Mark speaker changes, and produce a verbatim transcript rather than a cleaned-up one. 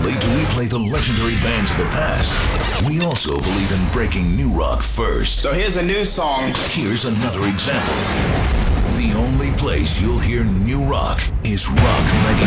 Speaker 1: only do we play the legendary bands of the past, we also believe in breaking new rock first.
Speaker 2: So here's a new song.
Speaker 1: Here's another example. The only place you'll hear new rock is Rock